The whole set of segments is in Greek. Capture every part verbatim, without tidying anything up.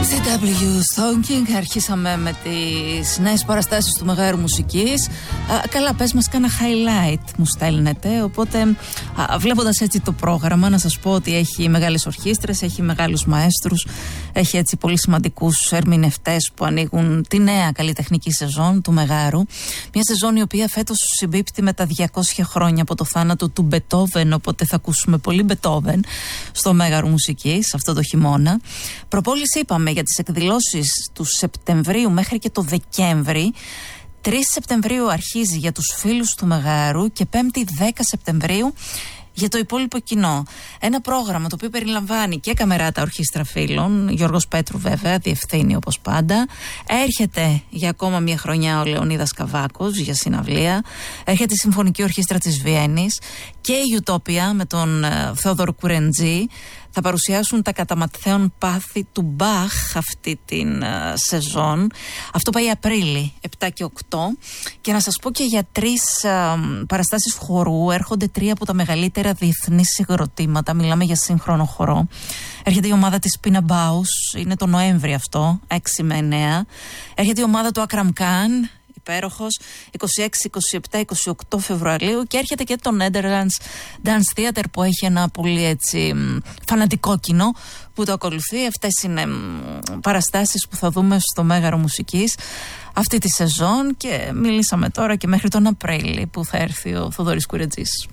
σι ντάμπλιου Stalking, αρχίσαμε με τις νέες παραστάσεις του Μεγάρου Μουσικής. Α, καλά, πες μας κάνα highlight, μου στέλνετε. Οπότε, α, βλέποντας έτσι το πρόγραμμα, να σας πω ότι έχει μεγάλες ορχήστρες, έχει μεγάλους μαέστρους, έχει έτσι πολύ σημαντικούς ερμηνευτές που ανοίγουν τη νέα καλλιτεχνική σεζόν του Μεγάρου. Μια σεζόν η οποία φέτος συμπίπτει με τα διακόσια χρόνια από το θάνατο του Μπετόβεν, οπότε θα ακούσουμε πολύ Μπετόβεν στο Μέγαρο Μουσικής αυτό το χειμώνα. Προπόληση είπαμε για τις εκδηλώσεις του Σεπτεμβρίου μέχρι και το Δεκέμβρη. τρεις Σεπτεμβρίου αρχίζει για τους φίλους του Μεγάρου και πέμπτη δέκα Σεπτεμβρίου για το υπόλοιπο κοινό. Ένα πρόγραμμα το οποίο περιλαμβάνει και καμεράτα ορχήστρα φίλων, Γιώργος Πέτρου βέβαια, διευθύνει όπως πάντα. Έρχεται για ακόμα μια χρονιά ο Λεωνίδας Καβάκος για συναυλία. Έρχεται η Συμφωνική Ορχήστρα της Βιέννης και η Utopia με τον uh, Θεόδωρο Κουρεντζή. Θα παρουσιάσουν τα καταματθέων πάθη του Μπαχ αυτή την uh, σεζόν. Αυτό πάει Απρίλη, επτά και οκτώ. Και να σας πω και για τρεις uh, παραστάσεις χορού. Έρχονται τρία από τα μεγαλύτερα διεθνή συγκροτήματα. Μιλάμε για σύγχρονο χορό. Έρχεται η ομάδα της Πίνα Μπάους, είναι το Νοέμβρη αυτό, έξι με εννέα. Έρχεται η ομάδα του Ακραμ Καν, υπέροχος, είκοσι έξι, είκοσι επτά, είκοσι οκτώ Φεβρουαρίου, και έρχεται και το Netherlands Dance Theater που έχει ένα πολύ έτσι φανατικό κοινό που το ακολουθεί. Αυτές είναι παραστάσεις που θα δούμε στο Μέγαρο Μουσικής αυτή τη σεζόν, και μιλήσαμε τώρα και μέχρι τον Απρίλη που θα έρθει ο Θοδωρής Κουρεντζής.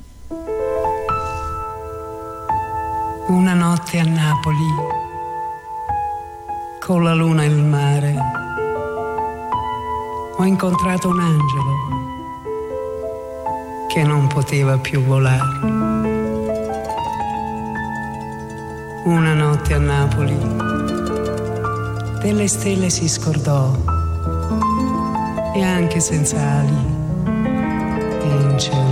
Una notte a Napoli, con la luna e il mare, ho incontrato un angelo che non poteva più volare. Una notte a Napoli, delle stelle si scordò e anche senza ali e in cielo